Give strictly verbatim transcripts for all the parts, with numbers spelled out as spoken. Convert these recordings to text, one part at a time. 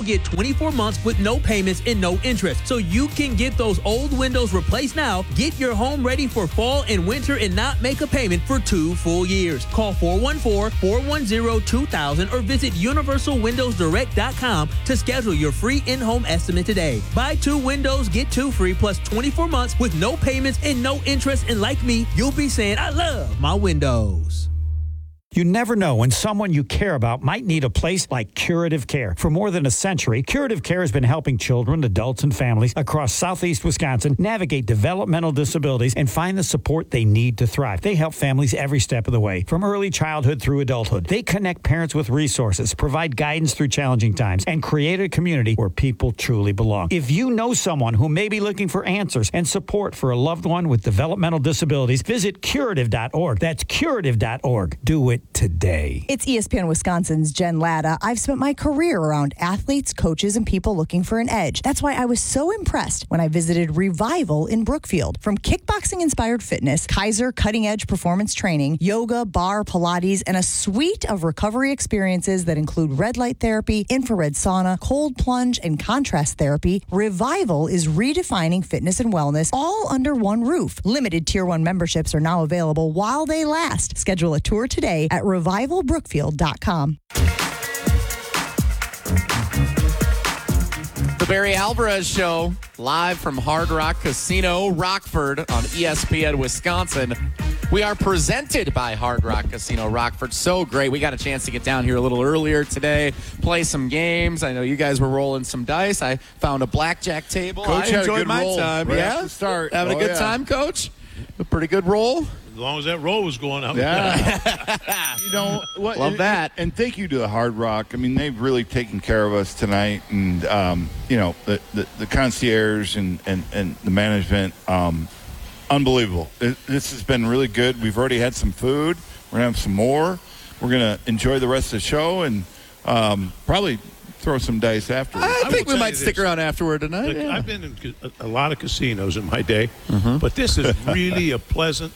get twenty-four months with no payments and no interest. So you can get those old windows replaced now, get your home ready for fall and winter, and not make a payment for two full years. Call four one four, four one zero, two thousand or visit universal windows direct dot com to schedule your free in-home estimate today. Buy two windows, get two free, plus twenty-four months with no payments and no interest. And like me, you'll be saying, I love my windows. You never know when someone you care about might need a place like Curative Care. For more than a century, Curative Care has been helping children, adults, and families across southeast Wisconsin navigate developmental disabilities and find the support they need to thrive. They help families every step of the way, from early childhood through adulthood. They connect parents with resources, provide guidance through challenging times, and create a community where people truly belong. If you know someone who may be looking for answers and support for a loved one with developmental disabilities, visit curative dot org. That's curative dot org. Do it today. It's E S P N Wisconsin's Jen Latta. I've spent my career around athletes, coaches, and people looking for an edge. That's why I was so impressed when I visited Revival in Brookfield. From kickboxing-inspired fitness, Kaiser cutting-edge performance training, yoga, bar, Pilates, and a suite of recovery experiences that include red light therapy, infrared sauna, cold plunge, and contrast therapy, Revival is redefining fitness and wellness all under one roof. Limited Tier one memberships are now available while they last. Schedule a tour today at revival brookfield dot com. The Barry Alvarez Show, live from Hard Rock Casino, Rockford on E S P N Wisconsin. We are presented by Hard Rock Casino, Rockford. So great. We got a chance to get down here a little earlier today, play some games. I know you guys were rolling some dice. I found a blackjack table. Coach I had enjoyed a good my roll time. right Yeah, off the start. having Oh, a good yeah. time, Coach. A pretty good roll. As long as that roll was going up. Yeah. you know what? Love and, that. And thank you to the Hard Rock. I mean, they've really taken care of us tonight, and um, you know the, the the concierge and and and the management. Um, unbelievable. It, this has been really good. We've already had some food. We're gonna have some more. We're gonna enjoy the rest of the show and um, probably throw some dice afterwards. I I think will we tell might you stick this. around afterward tonight. Look, yeah. I've been in ca- a lot of casinos in my day, but this is really a pleasant,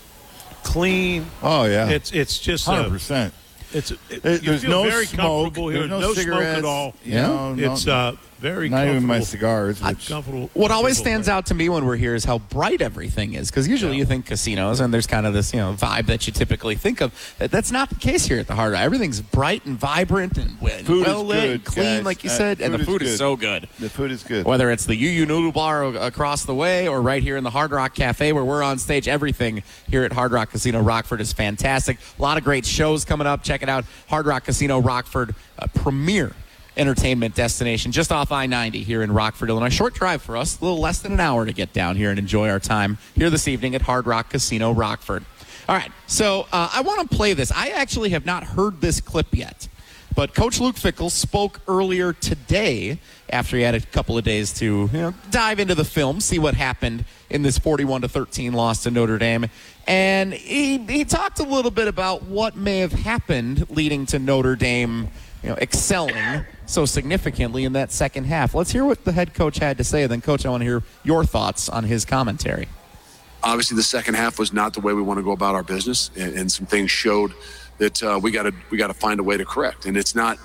clean. Oh yeah, It's it's just hundred a, percent. it's a, it, There- you there's feel no very smoke. comfortable here. There's no, no smoke cigarettes. at all. You know, no- It's uh, very not even my comfortable. cigars. Which, Comfortable. What always comfortable stands place. out to me when we're here is how bright everything is. Because usually Yeah. you think casinos and there's kind of this, you know, vibe that you typically think of. That- That's not the case here at the Hard Rock. Everything's bright and vibrant and Food is well lit and good, clean, guys. like you Uh, said. And food the is food is good. so good. the food is good. Whether it's the Yu Yu Noodle Bar o- across the way or right here in the Hard Rock Cafe where we're on stage, everything here at Hard Rock Casino Rockford is fantastic. A lot of great shows coming up. Check it out. Hard Rock Casino Rockford, a premier entertainment destination just off I ninety here in Rockford, Illinois. Short drive for us, a little less than an hour to get down here and enjoy our time here this evening at Hard Rock Casino Rockford. All right, so uh, I want to play this. I actually have not heard this clip yet, but Coach Luke Fickell spoke earlier today after he had a couple of days to you know, dive into the film, see what happened in this forty-one to thirteen loss to Notre Dame. And he, he talked a little bit about what may have happened leading to Notre Dame you know, excelling so significantly in that second half. Let's hear what the head coach had to say. Then, Coach, I want to hear your thoughts on his commentary. Obviously, the second half was not the way we want to go about our business, and, and some things showed that uh, we got to we got to find a way to correct. And it's not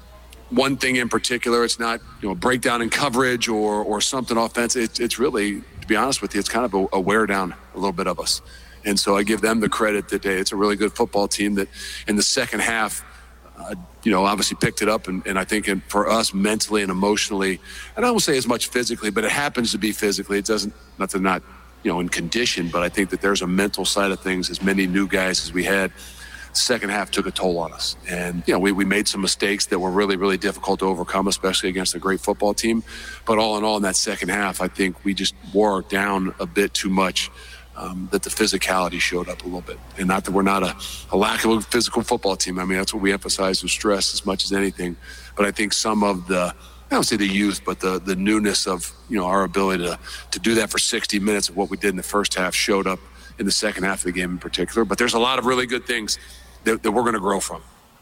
one thing in particular. It's not you know breakdown in coverage or or something offensive. It's it's really, to be honest with you, it's kind of a, a wear down a little bit of us. And so I give them the credit that hey, it's a really good football team that in the second half. Uh, you know, obviously picked it up, and, and I think in, for us mentally and emotionally, and I won't say as much physically, but it happens to be physically. It doesn't, not to not, you know, in condition, but I think that there's a mental side of things. As many new guys as we had, the second half took a toll on us. And, you know, we, we made some mistakes that were really, really difficult to overcome, especially against a great football team. But all in all, in that second half, I think we just wore down a bit too much. Um, that the physicality showed up a little bit. And not that we're not a, a lack of a physical football team. I mean, that's what we emphasize with stress as much as anything. But I think some of the, I don't say the youth, but the the newness of, you know, our ability to, to do that for sixty minutes of what we did in the first half showed up in the second half of the game in particular. But there's a lot of really good things that, that we're going to grow from.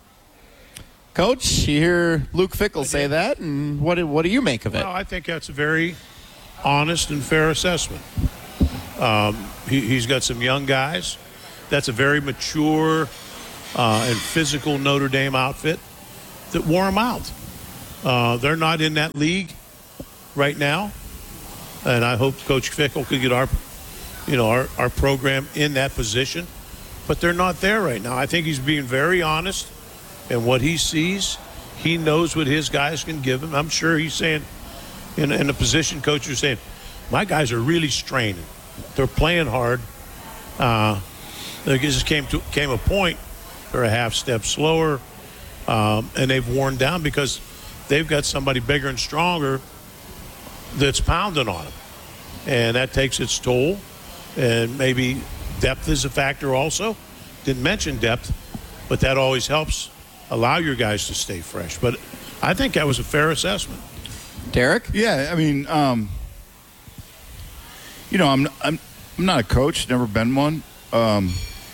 Coach, you hear Luke Fickell say that, and what do, what do you make of it? Well, I think that's a very honest and fair assessment. Um, he, he's got some young guys. That's a very mature uh, and physical Notre Dame outfit that wore him out. Uh, they're not in that league right now, and I hope Coach Fickell could get our, you know, our, our program in that position, but they're not there right now. I think he's being very honest in what he sees. He knows what his guys can give him. I'm sure he's saying, in, in a position coach, you're saying, my guys are really straining. They're playing hard. Uh, there just came to came a point they're a half step slower, um, and they've worn down because they've got somebody bigger and stronger that's pounding on them, and that takes its toll. And maybe depth is a factor also. Didn't mention depth, but that always helps allow your guys to stay fresh. But I think that was a fair assessment. Derek? Yeah, I mean, um, you know, I'm I'm I'm not a coach, never been one. Um,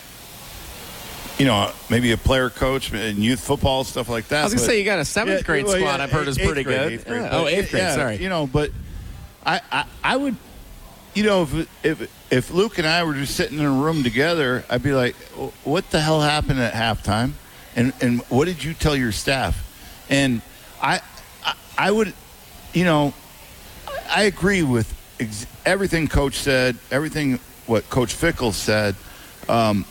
you know, maybe a player coach in youth football, stuff like that. I was gonna but, say you got a seventh yeah, grade well, squad. yeah, I've heard is eighth pretty grade, good. Eighth grade, Yeah. Oh, eighth grade. Yeah, Sorry. You know, but I, I I would, you know, if if if Luke and I were just sitting in a room together, I'd be like, what the hell happened at halftime, and and what did you tell your staff? And I I, I would, you know, I agree with ex- everything Coach said, everything what Coach Fickell said. Um,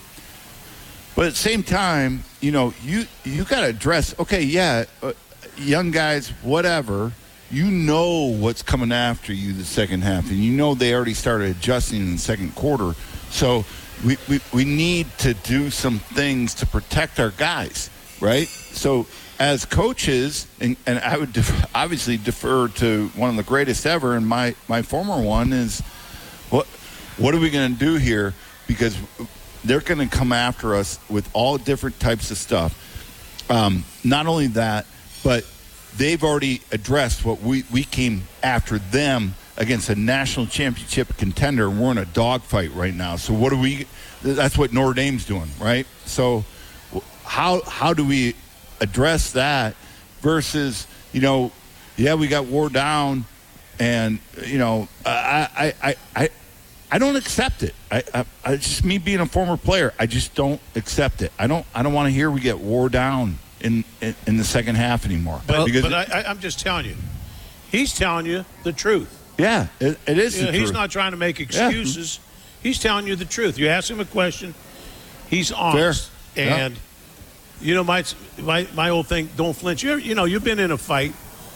but at the same time, you know, you you got to address, okay, yeah, uh, young guys, whatever, you know what's coming after you the second half. And you know they already started adjusting in the second quarter. So we, we, we need to do some things to protect our guys, right? So as coaches, and, and I would def- obviously defer to one of the greatest ever, and my, my former one is, what what are we going to do here? Because they're going to come after us with all different types of stuff. Um, not only that, but they've already addressed what we, we came after them against a national championship contender, and we're in a dogfight right now. So what do we – that's what Notre Dame's doing, right? So how how do we address that versus, you know, yeah, we got wore down, and, you know, I I, I, I I don't accept it. I, I, I just me being a former player, I just don't accept it. I don't. I don't want to hear we get wore down in, in in the second half anymore. But, because but I, I'm just telling you, he's telling you the truth. Yeah, it, it is. You know, the he's truth. not trying to make excuses. Yeah. He's telling you the truth. You ask him a question, he's honest. Fair. And yeah. you know my my my old thing, don't flinch. You you know you've been in a fight,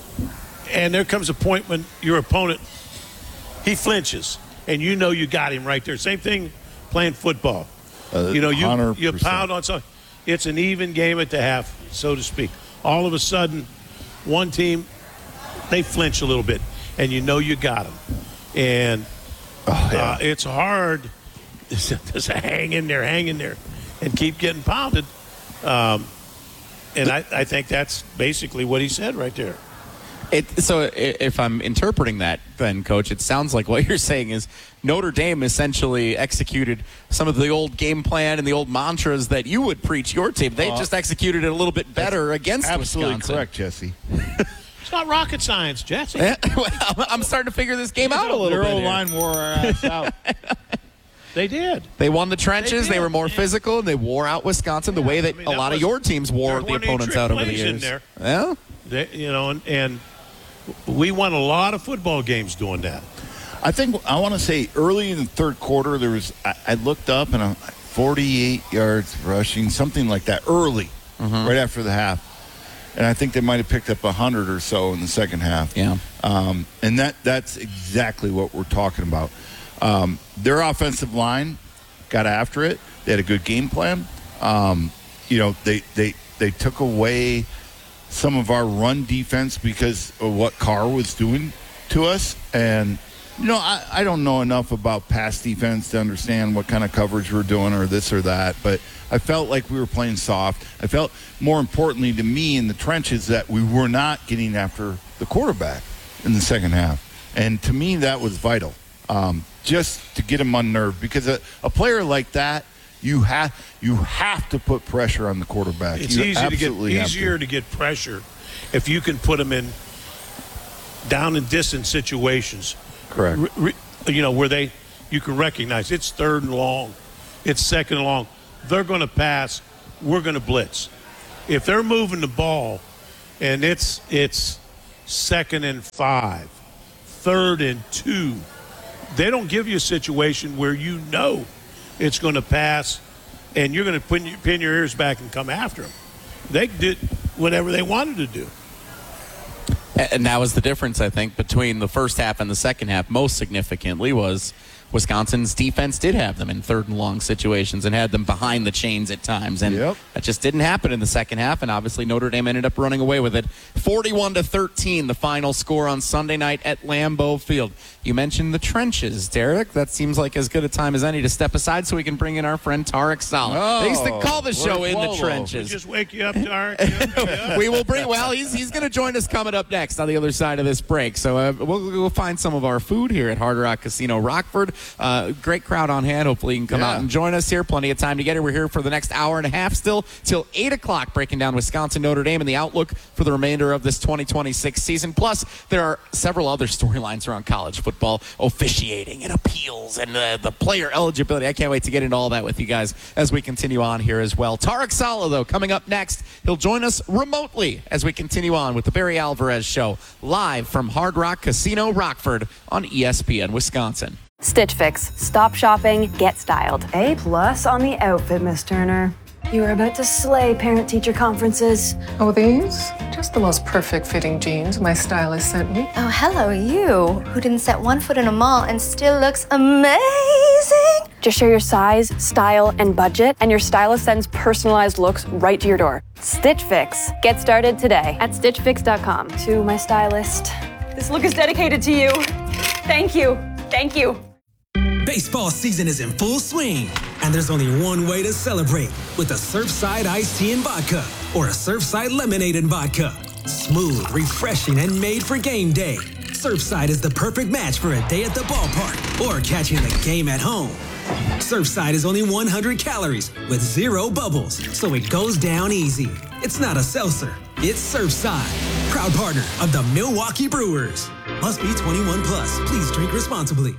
and there comes a point when your opponent he flinches. And you know you got him right there. Same thing playing football. Uh, you know, you one hundred percent. you pound on something. It's an even game at the half, so to speak. All of a sudden, one team, they flinch a little bit, and you know you got them. And oh, yeah. uh, it's hard to hang in there, hang in there, and keep getting pounded. Um, and I, I think that's basically what he said right there. It, so if I'm interpreting that, then, Coach, it sounds like what you're saying is Notre Dame essentially executed some of the old game plan and the old mantras that you would preach your team. They uh, just executed it a little bit better against absolutely Wisconsin. Correct, Jesse. It's not rocket science, Jesse. Yeah, well, I'm starting to figure this game out a little Their bit. Their line wore our ass out. They did. They won the trenches. They, they were more yeah. physical, and they wore out Wisconsin yeah, the way that I mean, a that lot was, of your teams wore the opponents out over the years. In there. Yeah. They, you know, and, and we won a lot of football games doing that. I think I want to say early in the third quarter there was I, I looked up and I'm forty-eight yards rushing, something like that, early, mm-hmm. right after the half. And I think they might have picked up one hundred or so in the second half. Yeah. Um, and that that's exactly what we're talking about. Um, their offensive line got after it. They had a good game plan. Um, you know, they, they, they took away some of our run defense because of what Carr was doing to us. And, you know, I, I don't know enough about pass defense to understand what kind of coverage we're doing or this or that, but I felt like we were playing soft. I felt, more importantly to me in the trenches, that we were not getting after the quarterback in the second half. And to me, that was vital, um, just to get him unnerved, because a, a player like that, You have you have to put pressure on the quarterback. It's you easy to get easier to. to get pressure if you can put them in down and distance situations. Correct. Re, re, you know, where they you can recognize it's third and long, it's second and long. They're going to pass. We're going to blitz. If they're moving the ball, and it's it's second and five, third and two. They don't give you a situation where you know it's going to pass and you're going to pin, pin your ears back and come after them. They did whatever they wanted to do. And that was the difference, I think, between the first half and the second half. Most significantly was Wisconsin's defense did have them in third and long situations and had them behind the chains at times. And yep. that just didn't happen in the second half. And obviously Notre Dame ended up running away with it. forty-one to thirteen, the final score on Sunday night at Lambeau Field. You mentioned the trenches, Derek. That seems like as good a time as any to step aside so we can bring in our friend Tarek Saleh. Oh, they used to call the show In the Trenches. We'll just wake you up, Tarek. We will bring, well, he's, he's going to join us coming up next on the other side of this break. So uh, we'll, we'll find some of our food here at Hard Rock Casino Rockford. Uh, great crowd on hand. Hopefully you can come yeah. out and join us here. Plenty of time to get here. We're here for the next hour and a half still till eight o'clock, breaking down Wisconsin Notre Dame and the outlook for the remainder of this twenty twenty-six season. Plus, there are several other storylines around college football, officiating and appeals and uh, the player eligibility. I can't wait to get into all that with you guys as we continue on here as well. Tarek Saleh, though, coming up next. He'll join us remotely as we continue on with the Barry Alvarez Show, live from Hard Rock Casino Rockford on E S P N Wisconsin. Stitch Fix. Stop shopping, get styled. A plus on the outfit, Miss Turner. You are about to slay parent-teacher conferences. Oh, these? Just the most perfect fitting jeans my stylist sent me. Oh, hello, you, who didn't set one foot in a mall and still looks amazing. Just share your size, style, and budget, and your stylist sends personalized looks right to your door. Stitch Fix. Get started today at stitch fix dot com. To my stylist, this look is dedicated to you. Thank you. Thank you. Baseball season is in full swing, and there's only one way to celebrate, with a Surfside iced tea and vodka or a Surfside lemonade and vodka. Smooth, refreshing, and made for game day. Surfside is the perfect match for a day at the ballpark or catching the game at home. Surfside is only one hundred calories with zero bubbles, so it goes down easy. It's not a seltzer, it's Surfside. Proud partner of the Milwaukee Brewers. Must be twenty-one plus. Please drink responsibly.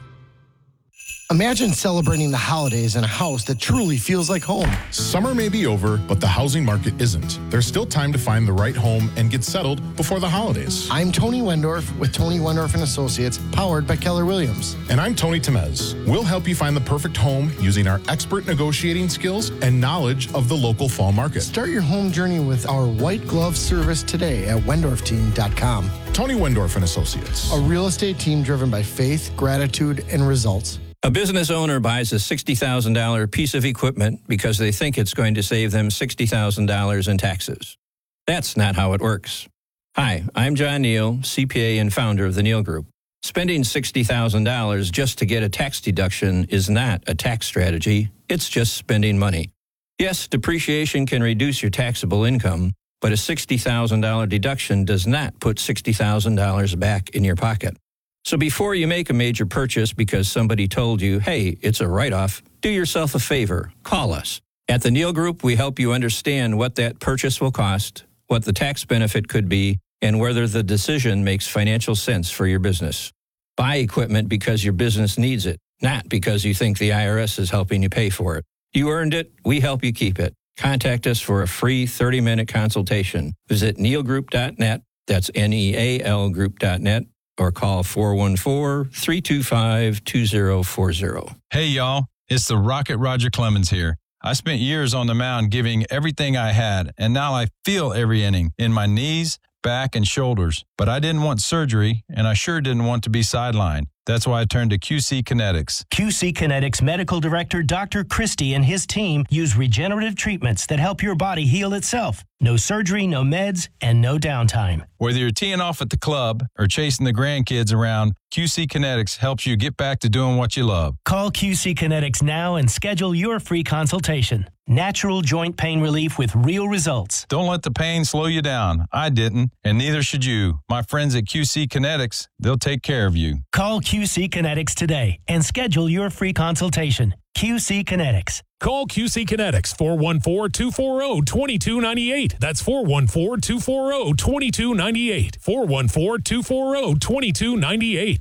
Imagine celebrating the holidays in a house that truly feels like home. Summer may be over, but the housing market isn't. There's still time to find the right home and get settled before the holidays. I'm Tony Wendorf with Tony Wendorf and Associates, powered by Keller Williams. And I'm Tony Temez. We'll help you find the perfect home using our expert negotiating skills and knowledge of the local fall market. Start your home journey with our white glove service today at wendorf team dot com. Tony Wendorf and Associates. A real estate team driven by faith, gratitude, and results. A business owner buys a sixty thousand dollars piece of equipment because they think it's going to save them sixty thousand dollars in taxes. That's not how it works. Hi, I'm John Neal, C P A and founder of the Neal Group. Spending sixty thousand dollars just to get a tax deduction is not a tax strategy. It's just spending money. Yes, depreciation can reduce your taxable income, but a sixty thousand dollars deduction does not put sixty thousand dollars back in your pocket. So before you make a major purchase because somebody told you, hey, it's a write-off, do yourself a favor. Call us. At the Neal Group, we help you understand what that purchase will cost, what the tax benefit could be, and whether the decision makes financial sense for your business. Buy equipment because your business needs it, not because you think the I R S is helping you pay for it. You earned it. We help you keep it. Contact us for a free thirty-minute consultation. Visit neal group dot net. That's N E A L group dot net. Or call four one four, three two five, two zero four zero. Hey, y'all. It's the Rocket Roger Clemens here. I spent years on the mound giving everything I had, and now I feel every inning in my knees, back, and shoulders. But I didn't want surgery, and I sure didn't want to be sidelined. That's why I turned to Q C Kinetics. Q C Kinetics Medical Director Doctor Christie and his team use regenerative treatments that help your body heal itself. No surgery, no meds, and no downtime. Whether you're teeing off at the club or chasing the grandkids around, Q C Kinetics helps you get back to doing what you love. Call Q C Kinetics now and schedule your free consultation. Natural joint pain relief with real results. Don't let the pain slow you down. I didn't, and neither should you. My friends at Q C Kinetics, they'll take care of you. Call Q C Kinetics today and schedule your free consultation. Q C Kinetics. Call Q C Kinetics, four one four, two four zero, two two nine eight. That's four one four, two four zero, two two nine eight. four one four, two four zero, two two nine eight.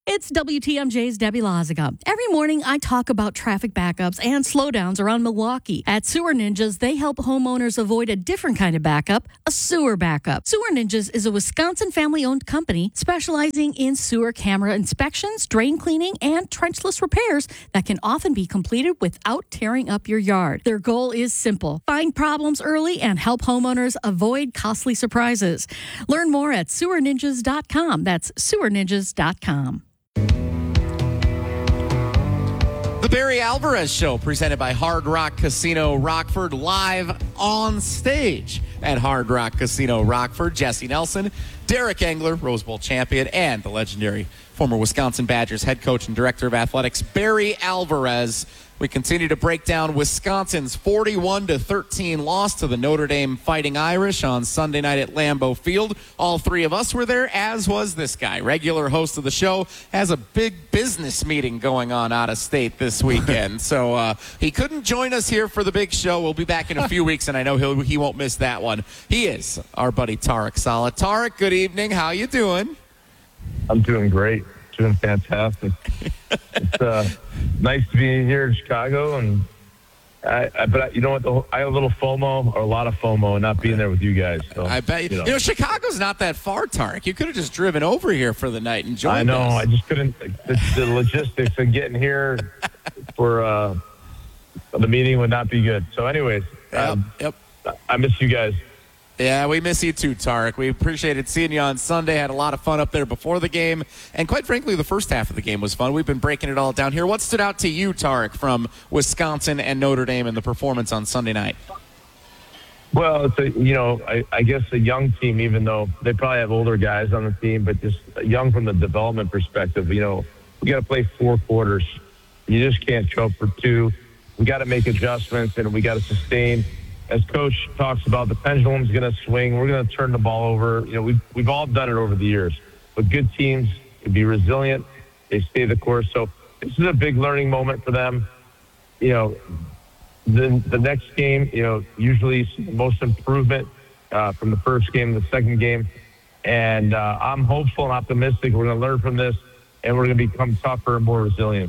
It's W T M J's Debbie Loziga. Every morning, I talk about traffic backups and slowdowns around Milwaukee. At Sewer Ninjas, they help homeowners avoid a different kind of backup, a sewer backup. Sewer Ninjas is a Wisconsin family-owned company specializing in sewer camera inspections, drain cleaning, and trenchless repairs that can often be completed without tearing up your yard. Their goal is simple: find problems early and help homeowners avoid costly surprises. Learn more at sewer ninjas dot com. That's sewer ninjas dot com. The Barry Alvarez Show, presented by Hard Rock Casino Rockford, live on stage at Hard Rock Casino Rockford. Jesse Nelson, Derek Engler, Rose Bowl champion, and the legendary former Wisconsin Badgers head coach and director of athletics, Barry Alvarez. We continue to break down Wisconsin's forty-one to thirteen loss to the Notre Dame Fighting Irish on Sunday night at Lambeau Field. All three of us were there, as was this guy. Regular host of the show, has a big business meeting going on out of state this weekend. so uh, he couldn't join us here for the big show. We'll be back in a few weeks, and I know he'll, he won't miss that one. He is our buddy Tarek Saleh. Tarek, good evening. How you doing? I'm doing great. Doing fantastic. It's uh, nice to be here in Chicago, and I, I but I, you know what? The, I have a little FOMO, or a lot of FOMO, not being there with you guys. So, I bet you. You know, you know Chicago's not that far, Tarek. You could have just driven over here for the night and joined I know. us. I just couldn't. The, the logistics of getting here for uh, the meeting would not be good. So, anyways, yep, um, yep. I miss you guys. Yeah, we miss you too, Tarek. We appreciated seeing you on Sunday. Had a lot of fun up there before the game. And quite frankly, the first half of the game was fun. We've been breaking it all down here. What stood out to you, Tarek, from Wisconsin and Notre Dame and the performance on Sunday night? Well, it's a, you know, I, I guess a young team, even though they probably have older guys on the team, but just young from the development perspective. You know, we got to play four quarters. You just can't show up for two. We got to make adjustments, and we got to sustain. As Coach talks about, the pendulum's going to swing. We're going to turn the ball over. You know, we've, we've all done it over the years. But good teams can be resilient. They stay the course. So this is a big learning moment for them. You know, the, the next game, you know, usually the most improvement uh, from the first game to the second game. And uh, I'm hopeful and optimistic we're going to learn from this, and we're going to become tougher and more resilient.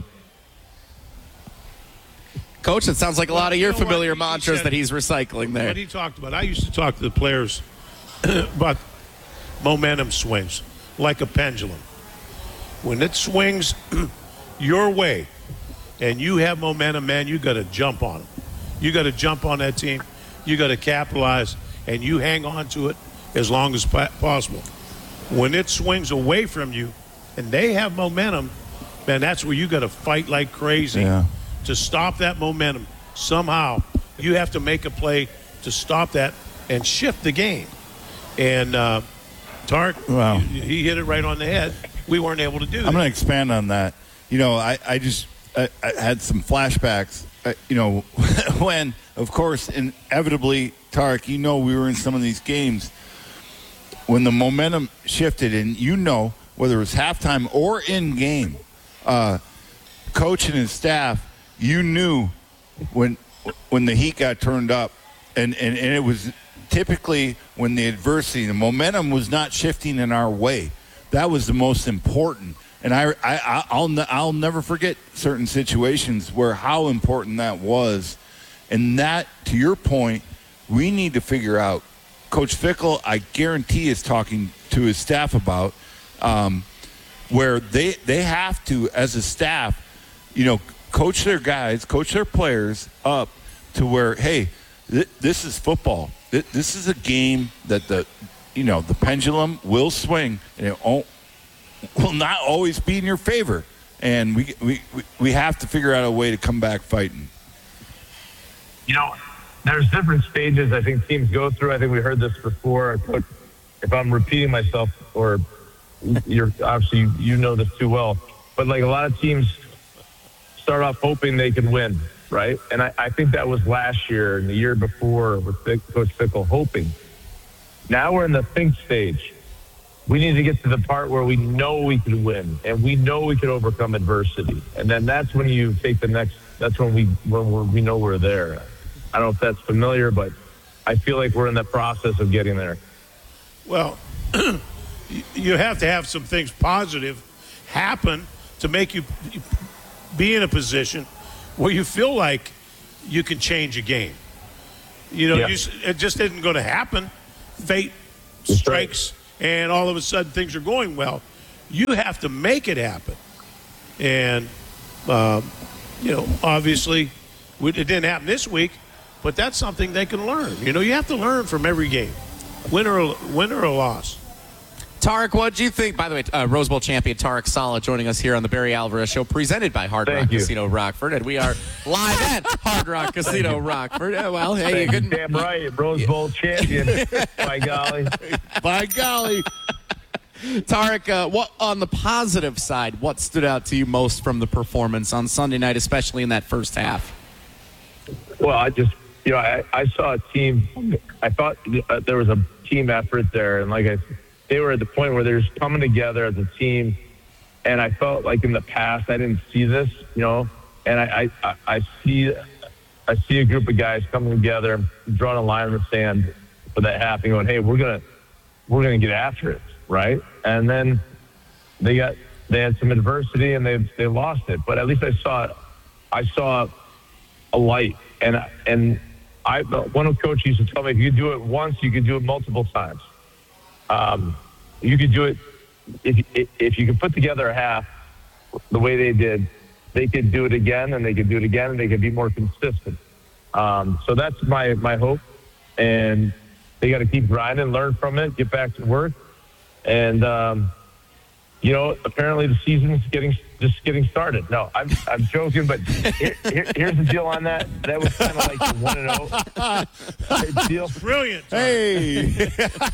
Coach, it sounds like a lot of your you know familiar what? mantras said, that he's recycling there. What he talked about, I used to talk to the players about momentum swings, like a pendulum. When it swings your way and you have momentum, man, you got to jump on them. You got to jump on that team. You got to capitalize, and you hang on to it as long as possible. When it swings away from you and they have momentum, man, that's where you got to fight like crazy. Yeah. To stop that momentum. Somehow you have to make a play to stop that and shift the game. And uh, Tarek, wow. he, he hit it right on the head. We weren't able to do that. I'm going to expand on that. You know, I, I just I, I had some flashbacks, uh, you know, when, of course, inevitably, Tarek, you know, we were in some of these games when the momentum shifted, and you know, whether it was halftime or in game, uh, coach and his staff, you knew when when the heat got turned up, and, and, and it was typically when the adversity, the momentum was not shifting in our way. That was the most important. And I, I, I'll, I'll never forget certain situations where how important that was. And that, to your point, we need to figure out. Coach Fickell, I guarantee, is talking to his staff about um, where they they have to, as a staff, you know, coach their guys, coach their players up to where, hey, th- this is football. Th- this is a game that the, you know, the pendulum will swing, and it won't, will not always be in your favor. And we, we we have to figure out a way to come back fighting. You know, there's different stages I think teams go through. I think we heard this before. If I'm repeating myself, or you're obviously you, you know this too well, but like a lot of teams start off hoping they can win, right? And I, I think that was last year and the year before with Coach Fickell, hoping. Now we're in the think stage. We need to get to the part where we know we can win and we know we can overcome adversity. And then that's when you take the next, that's when we when we're, we know we're there. I don't know if that's familiar, but I feel like we're in the process of getting there. Well, you have to have some things positive happen to make you be in a position where you feel like you can change a game. You know, Yeah. you, it just isn't going to happen. Fate strikes, and all of a sudden things are going well. You have to make it happen. And, um, you know, obviously it didn't happen this week, but that's something they can learn. You know, you have to learn from every game, win or, win or a loss. Tarek, what do you think? By the way, uh, Rose Bowl champion Tarek Saleh joining us here on the Barry Alvarez Show, presented by Hard Thank Rock you. Casino Rockford, and we are live at Hard Rock Casino Rockford. Yeah, well, hey, you Thank you. couldn't. Damn right, Rose Bowl champion. By golly. By golly. Tarek, uh, what on the positive side, what stood out to you most from the performance on Sunday night, especially in that first half? Well, I just, you know, I, I saw a team. I thought uh, there was a team effort there, and like I, they were at the point where they're just coming together as a team. And I felt like in the past I didn't see this, you know. And I, I, I see, I see a group of guys coming together, drawing a line in the sand for that half, and going, "Hey, we're gonna, we're gonna get after it, right?" And then they got, they had some adversity and they they lost it. But at least I saw, I saw a light. And and I, one of the coaches used to tell me, if you do it once, you can do it multiple times. Um, you could do it if if you could put together a half the way they did. They could do it again, and they could do it again, and they could be more consistent. Um, so that's my my hope, and they got to keep grinding, learn from it, get back to work, and um, you know, apparently the season's getting just getting started. No, I'm I'm joking, but here, here, here's the deal on that. That was kind of like the one and oh deal. Brilliant. Hey, it,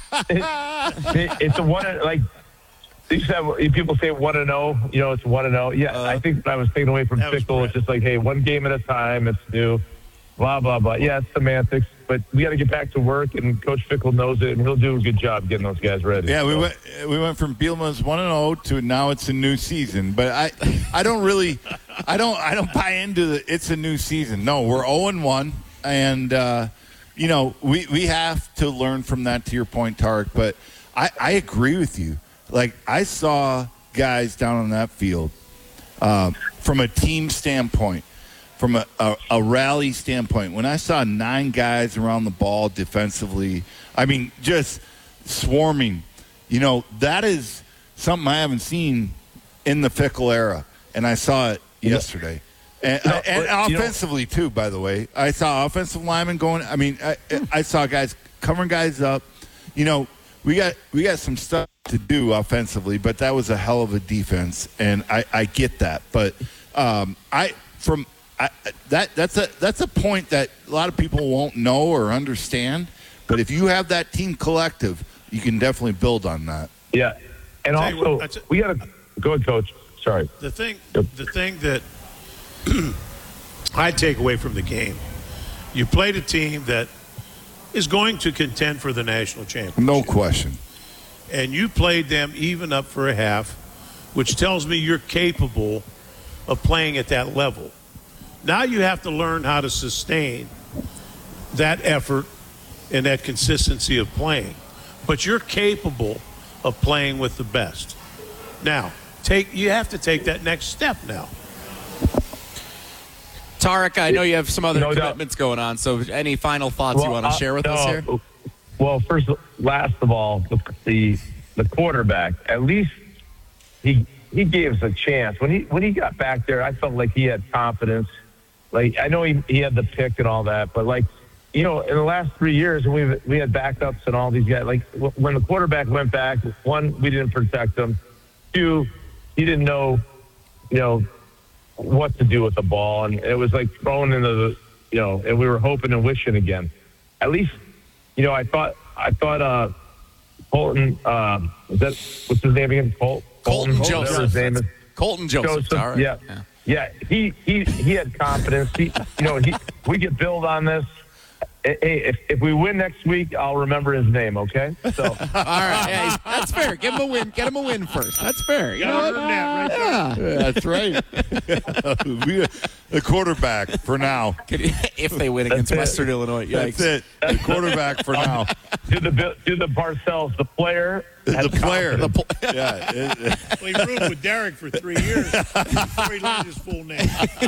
it, it's a one like. These have, people say one and zero. You know, it's one and zero. Yeah, uh, I think I was taken away from Fickle. It's just like, hey, one game at a time. It's new. Blah blah blah. Yeah, it's semantics, but we got to get back to work. And Coach Fickle knows it, and he'll do a good job getting those guys ready. Yeah, so. we went we went from Bielema's one and zero to now it's a new season. But I I don't really I don't I don't buy into the it's a new season. No, we're zero and one, and uh, you know we we have to learn from that. To your point, Tarek, but I I agree with you. Like, I saw guys down on that field um, from a team standpoint, from a, a, a rally standpoint. When I saw nine guys around the ball defensively, I mean, just swarming, you know, that is something I haven't seen in the Fickle era. And I saw it yesterday. And, no, and but, offensively, know, too, by the way. I saw offensive linemen going. I mean, I, I saw guys covering guys up. You know, we got we got some stuff to do offensively, but that was a hell of a defense, and I, I get that. But um, I from I, that that's a that's a point that a lot of people won't know or understand. But if you have that team collective, you can definitely build on that. Yeah, and Tell also what, we got to go ahead, Coach. Sorry. The thing, the thing that I take away from the game, you played a team that is going to contend for the national championship. No question. And you played them even up for a half, which tells me you're capable of playing at that level. Now you have to learn how to sustain that effort and that consistency of playing. But you're capable of playing with the best. Now, take you have to take that next step now. Tarek, I know you have some other no commitments doubt. going on, so any final thoughts well, you want to uh, share with no, us here? Well, first, last of all, the, the the quarterback. At least he he gave us a chance when he when he got back there. I felt like he had confidence. Like I know he he had the pick and all that, but like you know, in the last three years, we we had backups and all these guys. Like when the quarterback went back, one, we didn't protect him. Two, he didn't know, you know, what to do with the ball, and it was like thrown into the, you know, and we were hoping and wishing again. At least, you know, I thought I thought uh, Colton, uh, is that what's his name again? Col- Colton, Colton Joseph. His name is. Colton Joseph. Joseph Right. yeah. yeah, yeah. He he he had confidence. He, you know, he we could build on this. Hey, if, if we win next week, I'll remember his name, okay? So, all right. Yeah, that's fair. Give him a win. Get him a win first. That's fair. You know what? That right Yeah. Yeah, that's right. We- the quarterback for now. If they win against it. Western Illinois. Yikes. That's it. The quarterback for now. do the do the Parcells, the player. The has player. confidence. The pl- Yeah. it- it- Well, he roomed with Derek for three years before he learned his full name.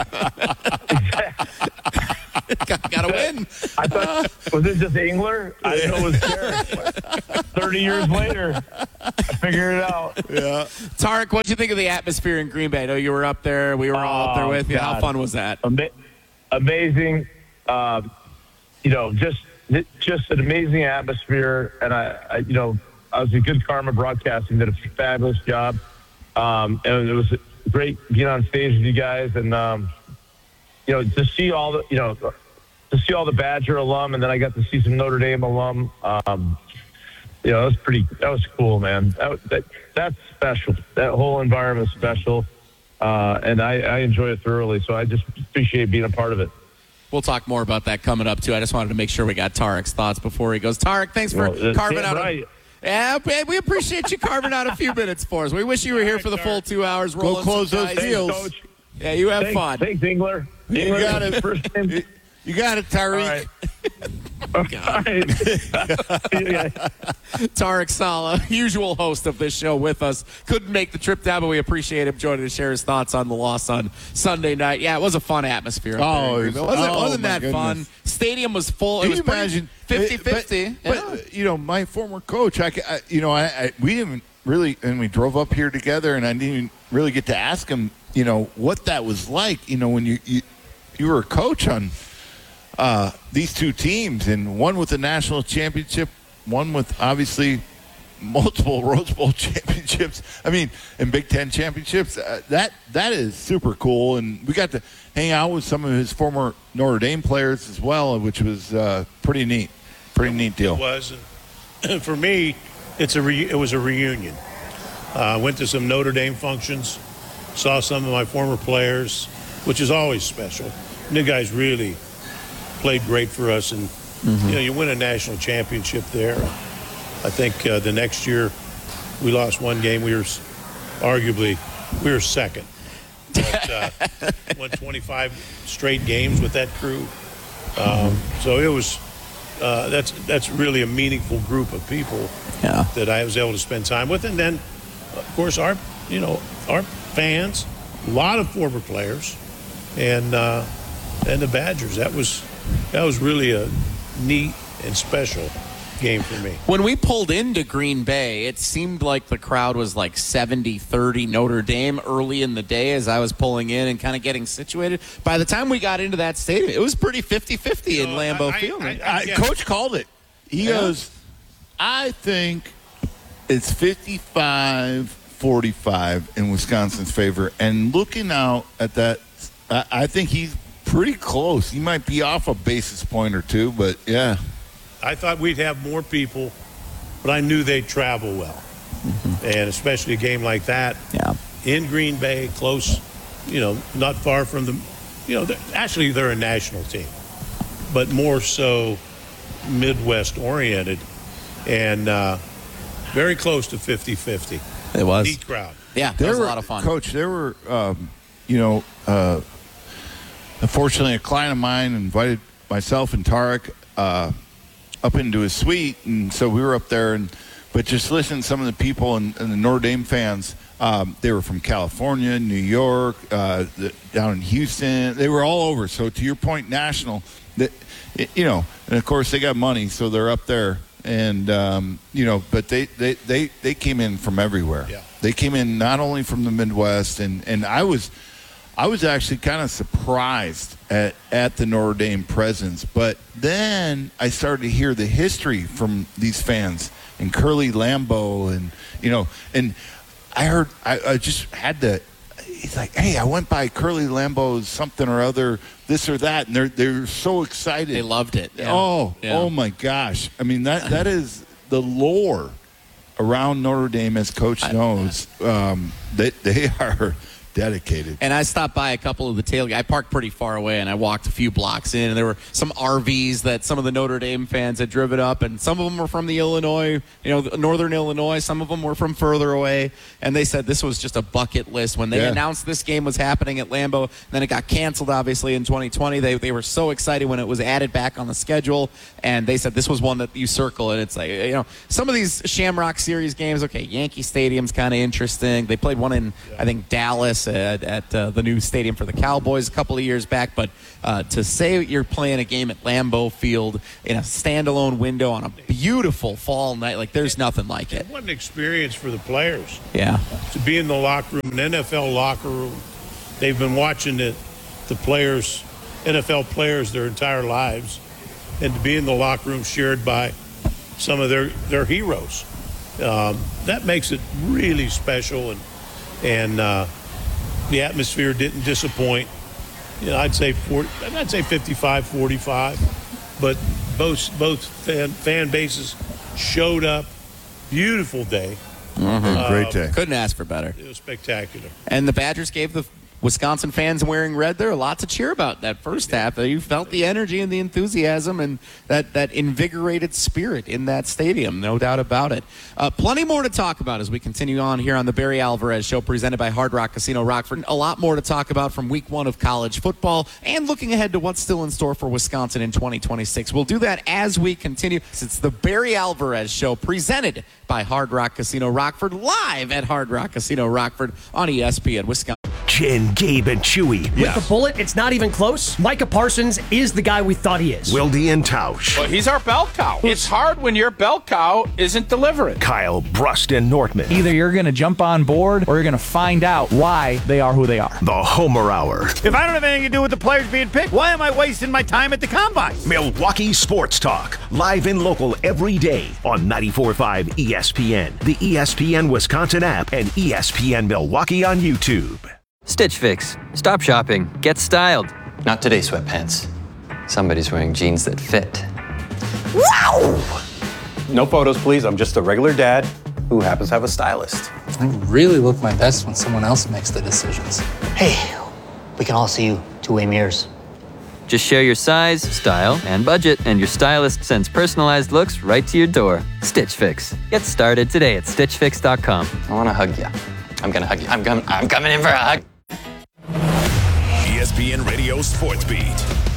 Got to win. I thought, was it just Engler? I didn't know it was Derek. Thirty years later, I figured it out. yeah. Tarek, what'd you think of the atmosphere in Green Bay? I know you were up there. We were all up there Oh, with you. How God. fun was that? Ama- amazing. Uh, you know, just just an amazing atmosphere. And I, I, you know, I was at Good Karma Broadcasting, did a fabulous job. Um, and it was great being on stage with you guys. And, um, you know, to see all the, you know, to see all the Badger alum, and then I got to see some Notre Dame alum. Um, you know, that was pretty, that was cool, man. That, that That's special. That whole environment is special. Uh, and I, I enjoy it thoroughly. So I just appreciate being a part of it. We'll talk more about that coming up, too. I just wanted to make sure we got Tarek's thoughts before he goes. Tarek, thanks for Well, that's carving it, out right. a, yeah, man, we appreciate you carving out a few minutes for us. We wish you were here for the full two hours. Go close some those dice. deals. Coach. Yeah, you have Thanks, fun. Thanks, Engler. You Engler, got it. First name. You got it, Tyreek. All right. All right. Yeah. Tarek Saleh, usual host of this show with us. Couldn't make the trip down, but we appreciate him joining to share his thoughts on the loss on Sunday night. Yeah, it was a fun atmosphere. Oh, it it was- wasn't, oh, wasn't my that goodness. fun? Stadium was full. It Can was you imagine fifty-fifty. But, but you know, my former coach, I, I you know, I, I we didn't really, and we drove up here together, and I didn't even really get to ask him, you know, what that was like. You know, when you you, you were a coach on uh, these two teams, and one with a national championship, one with obviously multiple Rose Bowl championships. I mean, and Big Ten championships. Uh, that that is super cool, and we got to hang out with some of his former Notre Dame players as well, which was uh, pretty neat. Pretty neat deal. It was. And for me, it's a re- it was a reunion. I uh, went to some Notre Dame functions, saw some of my former players, which is always special. And the guys really played great for us, and Mm-hmm. you know, you win a national championship there. I think uh, the next year we lost one game. We were s- arguably we were second. But, uh, won twenty-five straight games with that crew. Um, so it was uh, that's that's really a meaningful group of people Yeah. that I was able to spend time with, and then of course our you know our fans, a lot of former players, and uh, and the Badgers. That was that was really a neat and special game for me. When we pulled into Green Bay, it seemed like the crowd was like seventy thirty Notre Dame early in the day as I was pulling in and kind of getting situated. By the time we got into that stadium, it was pretty fifty-fifty in No, Lambeau I- Field. I- I, Yeah. Coach called it. He Yeah. goes, I think it's fifty-five forty-five in Wisconsin's favor. And looking out at that, I, I think he's pretty close. He might be off a basis point or two, but yeah. I thought we'd have more people, but I knew they'd travel well. Mm-hmm. And especially a game like that yeah. in Green Bay, close, you know, not far from the, you know, they're, actually they're a national team, but more so Midwest oriented and uh, very close to fifty-fifty. It was. Neat crowd. Yeah, that There was were, a lot of fun. Coach, there were, um, you know, uh, unfortunately, a client of mine invited myself and Tarek uh, up into his suite, and so we were up there. And but just listen to some of the people and, and the Notre Dame fans. Um, they were from California, New York, uh, the, down in Houston. They were all over. So to your point, national. That you know, and of course they got money, so they're up there. And um, you know, but they, they, they, they came in from everywhere. Yeah. They came in not only from the Midwest, and, and I was I was actually kind of surprised at, at the Notre Dame presence. But then I started to hear the history from these fans and Curly Lambeau, and you know, and I heard I, I just had to. He's like, hey, I went by Curly Lambeau's something or other, this or that, and they're they're so excited. They loved it. Yeah. Oh, Yeah. oh my gosh! I mean that that is the lore around Notre Dame, as Coach knows. Um, they they are dedicated. And I stopped by a couple of the tailgates. I parked pretty far away, and I walked a few blocks in, and there were some R Vs that some of the Notre Dame fans had driven up, and some of them were from the Illinois, you know, northern Illinois. Some of them were from further away, and they said this was just a bucket list. When they Yeah. announced this game was happening at Lambeau, and then it got canceled, obviously, in twenty twenty, they, they were so excited when it was added back on the schedule, and they said this was one that you circle, and it's like, you know, some of these Shamrock Series games, okay, Yankee Stadium's kind of interesting. They played one in, I think, Dallas at, at uh, the new stadium for the Cowboys a couple of years back, but uh, to say you're playing a game at Lambeau Field in a standalone window on a beautiful fall night, like there's nothing like it. What an experience for the players. Yeah. To be in the locker room, an N F L locker room. They've been watching the, the players, N F L players, their entire lives, and to be in the locker room shared by some of their, their heroes. Um, that makes it really special, and and uh, the atmosphere didn't disappoint. You know, I'd say forty, I'd say fifty-five forty-five, but both both fan, fan bases showed up. Beautiful day. Mm-hmm. Great day. Couldn't ask for better. It was spectacular. And the Badgers gave the Wisconsin fans wearing red there a lot to cheer about that first half. You felt the energy and the enthusiasm and that, that invigorated spirit in that stadium, no doubt about it. Uh, plenty more to talk about as we continue on here on the Barry Alvarez Show presented by Hard Rock Casino Rockford. A lot more to talk about from week one of college football and looking ahead to what's still in store for Wisconsin in twenty twenty-six. We'll do that as we continue. It's the Barry Alvarez Show presented by Hard Rock Casino Rockford, live at Hard Rock Casino Rockford on E S P N Wisconsin. Jen, Gabe, and Chewy. With the bullet, it's not even close. Micah Parsons is the guy we thought he is. Wildy and Tausch. Well, he's our bell cow. It's hard when your bell cow isn't delivering. Kyle, Brust, and Nortman. Either you're going to jump on board or you're going to find out why they are who they are. The Homer Hour. If I don't have anything to do with the players being picked, why am I wasting my time at the combine? Milwaukee Sports Talk. Live and local every day on ninety-four point five E S P N, the E S P N Wisconsin app, and E S P N Milwaukee on YouTube. Stitch Fix. Stop shopping. Get styled. Not today, sweatpants. Somebody's wearing jeans that fit. Wow! No photos, please. I'm just a regular dad who happens to have a stylist. I really look my best when someone else makes the decisions. Hey, we can all see you two-way mirrors. Just share your size, style, and budget, and your stylist sends personalized looks right to your door. Stitch Fix. Get started today at stitch fix dot com. I want to hug you. I'm going to hug you. I'm, com- I'm coming in for a hug. E S P N Radio Sports Beat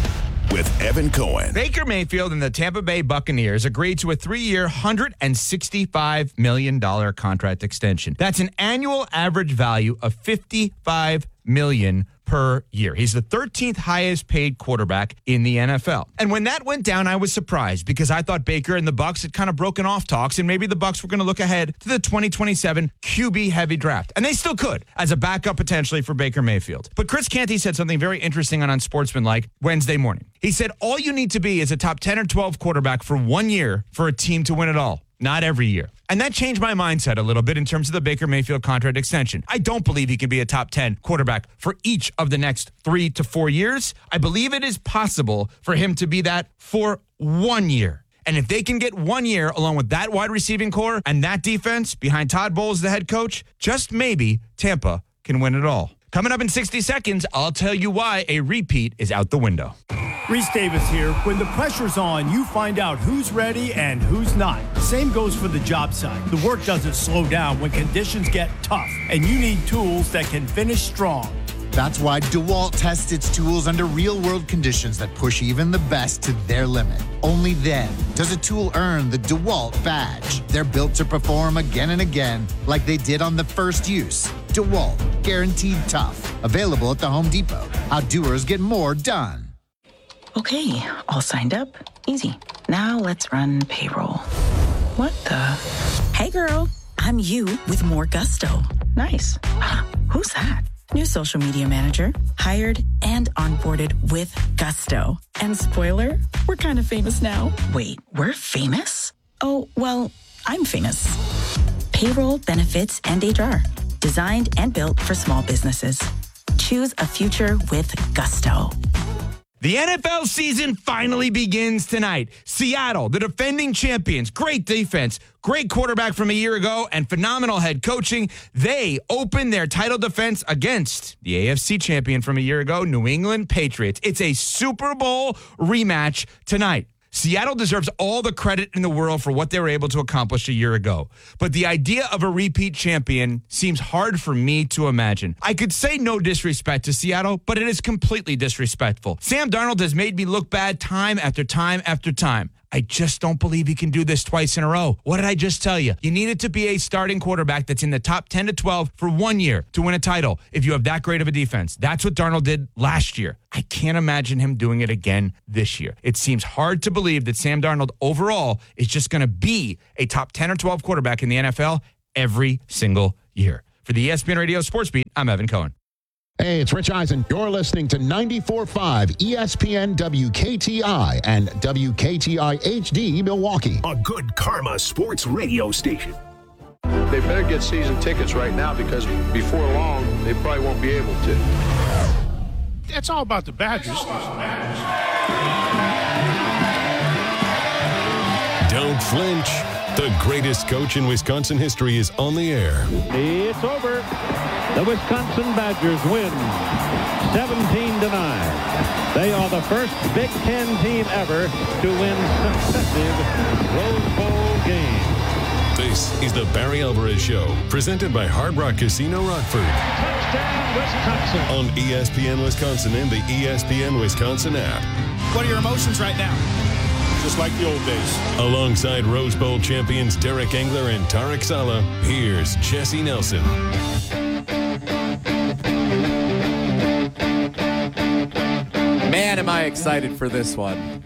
with Evan Cohen. Baker Mayfield and the Tampa Bay Buccaneers agreed to a three-year, one hundred sixty-five million dollars contract extension. That's an annual average value of fifty-five million dollars per year. He's the thirteenth highest paid quarterback in the N F L. And when that went down, I was surprised because I thought Baker and the Bucs had kind of broken off talks, and maybe the Bucs were going to look ahead to the twenty twenty-seven Q B heavy draft. And they still could as a backup potentially for Baker Mayfield. But Chris Canty said something very interesting on Unsportsmanlike Wednesday morning. He said all you need to be is a top ten or twelve quarterback for one year for a team to win it all. Not every year. And that changed my mindset a little bit in terms of the Baker Mayfield contract extension. I don't believe he can be a top ten quarterback for each of the next three to four years. I believe it is possible for him to be that for one year. And if they can get one year along with that wide receiving core and that defense behind Todd Bowles, the head coach, just maybe Tampa can win it all. Coming up in sixty seconds, I'll tell you why a repeat is out the window. Reese Davis here. When the pressure's on, you find out who's ready and who's not. Same goes for the job site. The work doesn't slow down when conditions get tough, and you need tools that can finish strong. That's why DeWalt tests its tools under real-world conditions that push even the best to their limit. Only then does a tool earn the DeWalt badge. They're built to perform again and again, like they did on the first use. DeWalt, guaranteed tough. Available at the Home Depot. How doers get more done. Okay, all signed up. Easy. Now let's run payroll. What the? Hey girl, I'm you with more gusto. Nice. Who's that? New social media manager, hired and onboarded with gusto. And spoiler, we're kind of famous now. Wait, we're famous? Oh, well, I'm famous. Payroll, benefits, and H R. Designed and built for small businesses. Choose a future with gusto. The N F L season finally begins tonight. Seattle, the defending champions, great defense, great quarterback from a year ago, and phenomenal head coaching. They open their title defense against the A F C champion from a year ago, New England Patriots. It's a Super Bowl rematch tonight. Seattle deserves all the credit in the world for what they were able to accomplish a year ago. But the idea of a repeat champion seems hard for me to imagine. I could say no disrespect to Seattle, but it is completely disrespectful. Sam Darnold has made me look bad time after time after time. I just don't believe he can do this twice in a row. What did I just tell you? You needed to be a starting quarterback that's in the top ten to twelve for one year to win a title if you have that great of a defense. That's what Darnold did last year. I can't imagine him doing it again this year. It seems hard to believe that Sam Darnold overall is just going to be a top ten or twelve quarterback in the N F L every single year. For the E S P N Radio Sports Beat, I'm Evan Cohen. Hey, it's Rich Eisen. You're listening to ninety-four point five E S P N W K T I and W K T I H D Milwaukee. A good Karma sports radio station. They better get season tickets right now because before long, they probably won't be able to. It's all about the Badgers. Don't flinch. The greatest coach in Wisconsin history is on the air. It's over. The Wisconsin Badgers win seventeen to nine. They are the first Big Ten team ever to win successive Rose Bowl games. This is the Barry Alvarez Show, presented by Hard Rock Casino Rockford. Touchdown, Wisconsin. On E S P N Wisconsin and the E S P N Wisconsin app. What are your emotions right now? Just like the old days. Alongside Rose Bowl champions Derek Engler and Tarek Saleh, here's Jesse Nelson. Man, am I excited for this one.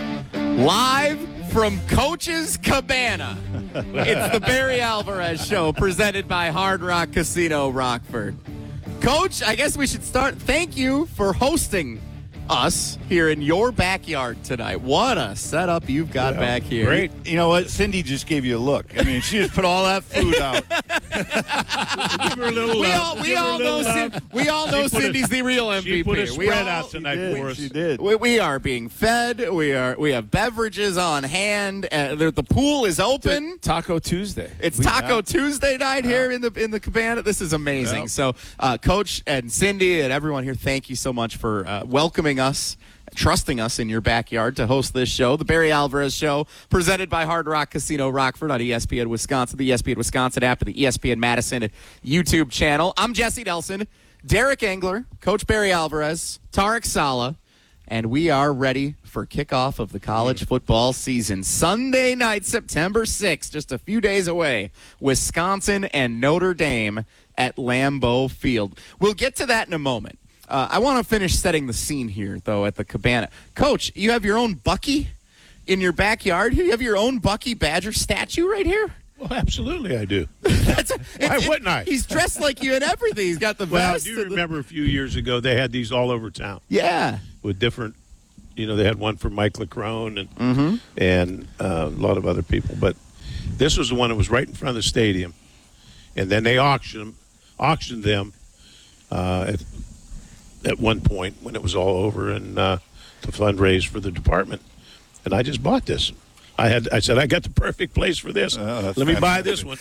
Live from Coach's Cabana. It's the Barry Alvarez Show, presented by Hard Rock Casino Rockford. Coach, I guess we should start. Thank you for hosting us here in your backyard tonight. What a setup you've got yeah, back here. Great. You know what? Cindy just gave you a look. I mean, she just put all that food out. Give her a little we love. all, we all know, Cindy, we all know Cindy's a, the real M V P. She put a spread we all, out tonight for us. She did. We, we are being fed. We are. We have beverages on hand. Uh, the, the pool is open. It's Taco Tuesday. It's we, Taco yeah. Tuesday night yeah. here in the in the cabana. This is amazing. Yeah. So, uh, Coach and Cindy and everyone here, thank you so much for uh, welcoming us, trusting us in your backyard to host this show, the Barry Alvarez Show, presented by Hard Rock Casino Rockford on E S P N Wisconsin, the E S P N Wisconsin app, and the E S P N Madison YouTube channel. I'm Jesse Nelson, Derek Engler, Coach Barry Alvarez, Tarek Saleh, and we are ready for kickoff of the college football season. Sunday night, September sixth, just a few days away, Wisconsin and Notre Dame at Lambeau Field. We'll get to that in a moment. Uh, I want to finish setting the scene here, though, at the Cabana. Coach, you have your own Bucky in your backyard here? You have your own Bucky Badger statue right here? Well, absolutely I do. That's a, Why it, wouldn't I? He's dressed like you and everything. He's got the well, vest. Well, do you remember a few years ago they had these all over town? Yeah. With different, you know, they had one for Mike Leckrone and, mm-hmm. and uh, a lot of other people. But this was the one that was right in front of the stadium. And then they auctioned, auctioned them uh, at at one point when it was all over and uh, to fundraise for the department. And I just bought this. I had. I said, I got the perfect place for this. Oh, Let me buy this one.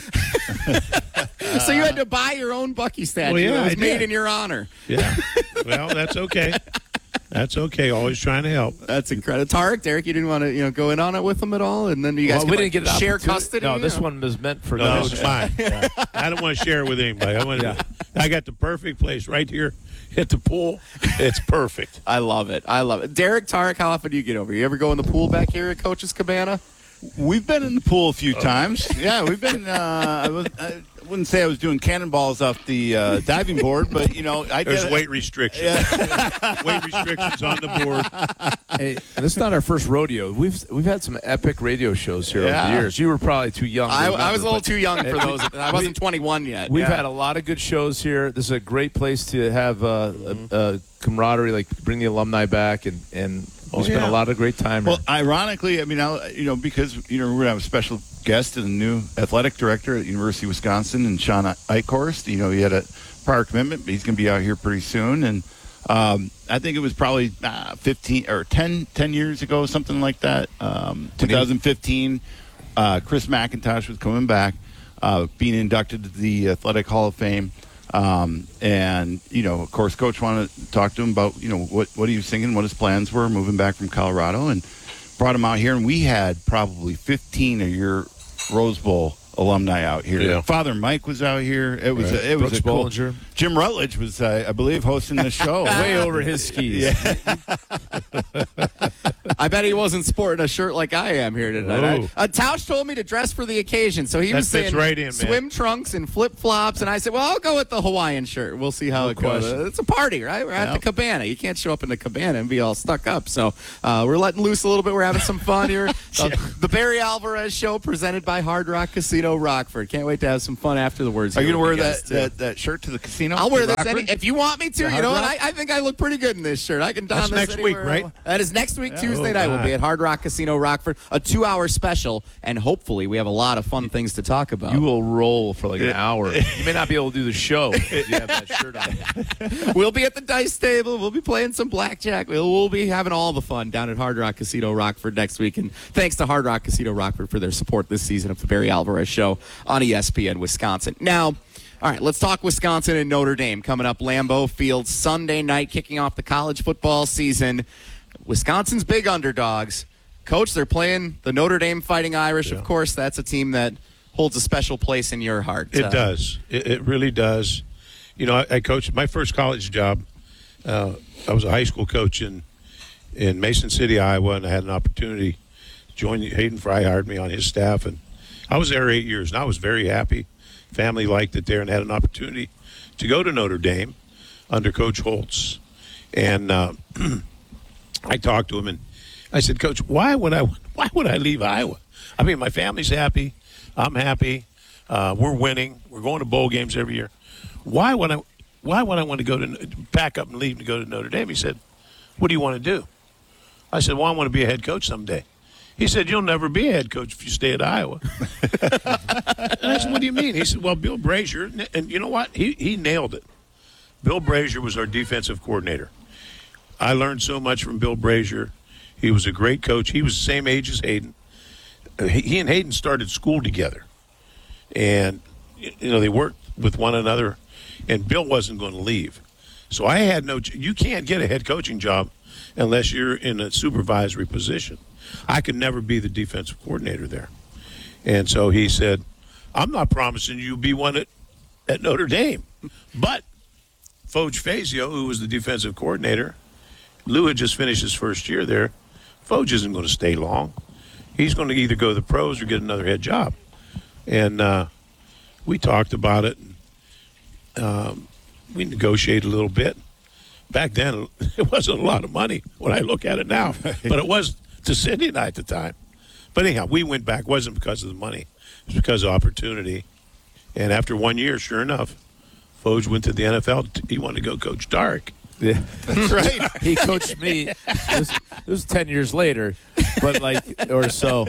So you had to buy your own Bucky statue. Well, yeah, it was I made did. in your honor. Yeah. Well, that's okay. That's okay. Always trying to help. That's incredible. Tarek, Derek, you didn't want to, you know, go in on it with them at all, and then you guys well, could, we like, didn't get share custody. No, this or? one was meant for. No, Coach. it's fine. Yeah. I don't want to share it with anybody. I want to. Yeah. I got the perfect place right here at the pool. It's perfect. I love it. I love it. Derek, Tarek, how often do you get over? You ever go in the pool back here at Coach's Cabana? We've been in the pool a few times. Yeah, we've been. Uh, I, was, I wouldn't say I was doing cannonballs off the uh, diving board, but you know, I there's did, weight restrictions. Yeah. Weight restrictions on the board. Hey, this is not our first rodeo. We've we've had some epic radio shows here yeah. over the years. You were probably too young. I, remember, I was a little too young for those. I wasn't twenty-one yet. We've yeah. had a lot of good shows here. This is a great place to have uh, a, a camaraderie, like bring the alumni back, and and we oh, spent yeah. a lot of great time. Well, here. ironically, I mean, I'll, you know, because you know we're gonna have a special guest and a new athletic director at University of Wisconsin, and Sean Eichhorst. You know, he had a prior commitment, but he's going to be out here pretty soon. And Um, I think it was probably uh, fifteen or ten, ten years ago, something like that. Um, twenty fifteen, uh, Chris McIntosh was coming back, uh, being inducted to the Athletic Hall of Fame. Um, and, you know, of course, Coach wanted to talk to him about, you know, what, what he was thinking, what his plans were moving back from Colorado, and brought him out here. And we had probably fifteen of your Rose Bowl alumni out here. Yeah. Father Mike was out here. It was Right. a, it was Brooks a cool. Bollinger. Jim Rutledge was, uh, I believe, hosting the show. Way over his skis. Yeah. I bet he wasn't sporting a shirt like I am here tonight. Ooh. I, uh, Tausch told me to dress for the occasion, so he That was fits saying right in, man. swim trunks and flip flops, and I said, "Well, I'll go with the Hawaiian shirt. We'll see how No it goes. question. It's a party, right? We're at Yep. the Cabana. You can't show up in the Cabana and be all stuck up. So uh, we're letting loose a little bit. We're having some fun here. Uh, the Barry Alvarez Show, presented by Hard Rock Casino Rockford. Can't wait to have some fun after the words. Are you here going to with wear you guys, that, too. that, that shirt to the casino? I'll wear in this Rockford? any, if you want me to. The You Hard know what? Rock? I, I think I look pretty good in this shirt. I can don That's this next week, anywhere I right? want. That is next week, Tuesday Oh, night. We'll God. be at Hard Rock Casino Rockford, a two-hour special, and hopefully we have a lot of fun things to talk about. You will roll for like an hour. You may not be able to do the show if you have that shirt on. We'll be at the dice table. We'll be playing some blackjack. We'll, we'll be having all the fun down at Hard Rock Casino Rockford next week. And thanks to Hard Rock Casino Rockford for their support this season of the Barry Alvarez Show on E S P N Wisconsin. Now, all right, let's talk Wisconsin and Notre Dame coming up. Lambeau Field Sunday night, kicking off the college football season. Wisconsin's big underdogs. Coach, they're playing the Notre Dame Fighting Irish. Yeah. Of course, that's a team that holds a special place in your heart. It Uh, does. It, it really does. You know, I, I coached my first college job. Uh, I was a high school coach in in Mason City, Iowa, and I had an opportunity to join. Hayden Fry hired me on his staff, and I was there eight years, and I was very happy. Family liked it there, and had an opportunity to go to Notre Dame under Coach Holtz. And uh, I talked to him, and I said, Coach, why would I? Why would I leave Iowa? I mean, my family's happy. I'm happy. Uh, we're winning. We're going to bowl games every year. Why would I? Why would I want to go to pack up and leave to go to Notre Dame? He said, "What do you want to do?" I said, "Well, I want to be a head coach someday." He said, "You'll never be a head coach if you stay at Iowa." And I said, "What do you mean?" He said, "Well, Bill Brazier," and you know what? He he nailed it. Bill Brazier was our defensive coordinator. I learned so much from Bill Brazier. He was a great coach. He was the same age as Hayden. He, he and Hayden started school together. And, you know, they worked with one another, and Bill wasn't going to leave. So I had no – you can't get a head coaching job unless you're in a supervisory position. I could never be the defensive coordinator there. And so he said, I'm not promising you be one at, at Notre Dame. But Foge Fazio, who was the defensive coordinator, Lou had just finished his first year there. Foge isn't going to stay long. He's going to either go to the pros or get another head job. And uh, we talked about it. And, um, we negotiated a little bit. Back then, it wasn't a lot of money when I look at it now. But it was to Cindy and I at the time. But anyhow, we went back. It wasn't because of the money. It was because of opportunity. And after one year, sure enough, Foge went to the N F L. He wanted to go coach Dark. Yeah, that's right. He coached me. It was, it was ten years later, but like or so.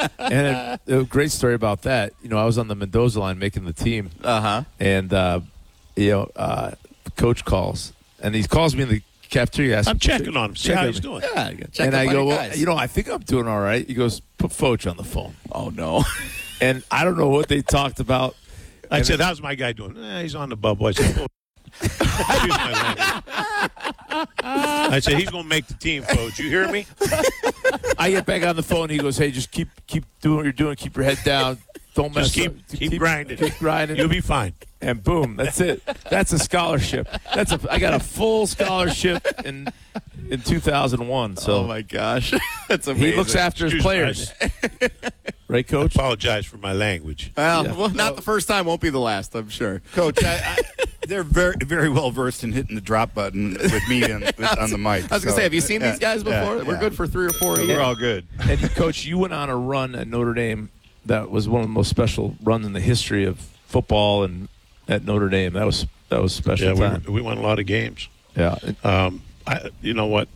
And a, a great story about that. You know, I was on the Mendoza line making the team. Uh-huh. And uh, you know, uh, coach calls, and he calls me in the cafeteria. Asks, I'm checking on him. See how he's doing. Yeah, check and up I on go, your well, guys. you know, I think I'm doing all right. He goes, put Foch on the phone. Oh no. And I don't know what they talked about. I And said, it- how's my guy doing? Eh, he's on the bubble. I said, oh. Excuse my language. I said, he's going to make the team, Foge. You hear me? I get back on the phone. He goes, "Hey, just keep keep doing what you're doing. Keep your head down. Don't mess Just keep, up. keep, grinding. Keep grinding. You'll be fine." And boom, that's it. That's a scholarship. That's a. I got a full scholarship in in two thousand one. So Oh my gosh, that's amazing. he looks after his Excuse players, right, I Coach? apologize for my language. Well, Yeah. well, not the first time, won't be the last, I'm sure. Coach, I, I, they're very, very well versed in hitting the drop button with me on, with, on the mic. I was going to so, say, have you seen yeah, these guys yeah, before? We're yeah. good for three or four a So year. we're all good. And Coach, you went on a run at Notre Dame that was one of the most special runs in the history of football, and at Notre Dame, that was that was a special Yeah, time. we, we won a lot of games. Yeah, Um, I, you know what?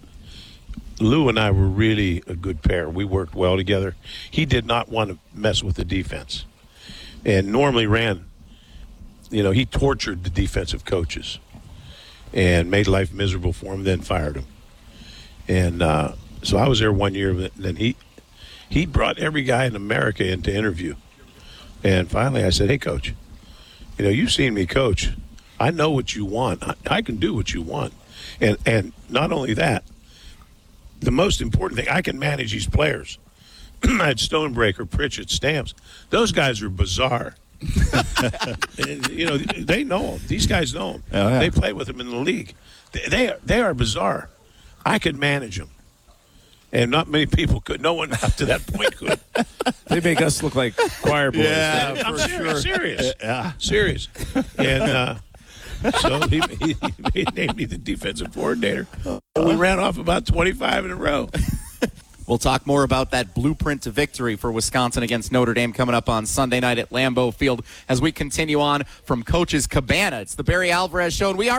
Lou and I were really a good pair. We worked well together. He did not want to mess with the defense, and normally ran. You know, he tortured the defensive coaches, and made life miserable for him, then fired him. And uh, so I was there one year, and then he he brought every guy in America in to interview. And finally I said, hey, Coach, you know, you've seen me coach. I know what you want. I, I can do what you want. And and not only that, the most important thing, I can manage these players. I had Stonebreaker, Pritchett, Stamps. Those guys are bizarre. And, you know, they know them. These guys know them. Oh, yeah. They play with them in the league. They, they are they are bizarre. I could manage them. And not many people could. No one up to that point could. They make us look like choir boys. Yeah, I'm serious. Serious. Yeah. Serious. And uh, so he, he, he named me the defensive coordinator. We ran off about twenty-five in a row. We'll talk more about that blueprint to victory for Wisconsin against Notre Dame coming up on Sunday night at Lambeau Field as we continue on from Coach's Cabana. It's the Barry Alvarez Show, and we are